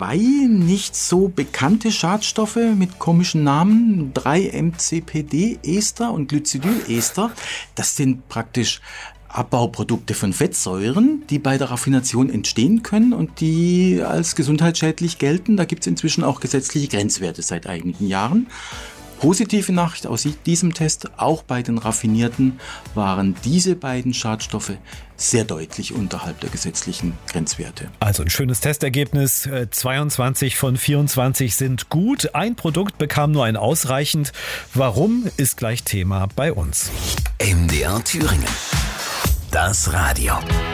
2 nicht so bekannte Schadstoffe mit komischen Namen, 3-MCPD-Ester und Glycidylester. Das sind praktisch Abbauprodukte von Fettsäuren, die bei der Raffination entstehen können und die als gesundheitsschädlich gelten. Da gibt es inzwischen auch gesetzliche Grenzwerte seit einigen Jahren. Positive Nachricht aus diesem Test, auch bei den Raffinierten waren diese beiden Schadstoffe sehr deutlich unterhalb der gesetzlichen Grenzwerte. Also ein schönes Testergebnis, 22 von 24 sind gut, ein Produkt bekam nur ein ausreichend. Warum, ist gleich Thema bei uns. MDR Thüringen. Das Radio.